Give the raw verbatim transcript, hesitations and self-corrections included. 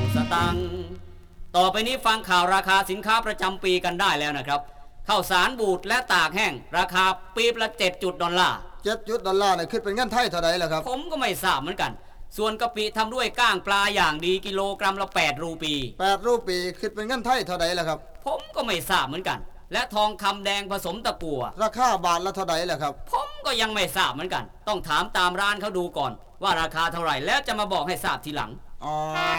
สตังค์ต่อไปนี้ฟังข่าวราคาสินค้าประจำปีกันได้แล้วนะครับข้าวสารบูดและตากแห้งราคาปีบละเจ็ดจุดดอลลาร์เจ็ดจุดดอลลาร์เนี่ยคิดเป็นเงินไทยเท่าไหร่ล่ะครับผมก็ไม่ทราบเหมือนกันส่วนกะปิทำด้วยก้างปลาอย่างดีกิโลกรัมละแปดรูปีแปดรูปีคิดเป็นเงินไทยเท่าไหร่ล่ะครับผมก็ไม่ทราบเหมือนกันและทองคำแดงผสมตะกั่วราคาบาทละเท่าไหร่ล่ะครับผมก็ยังไม่ทราบเหมือนกันต้องถามตามร้านเขาดูก่อนว่าราคาเท่าไหร่แล้วจะมาบอกให้ทราบทีหลังอ๋อ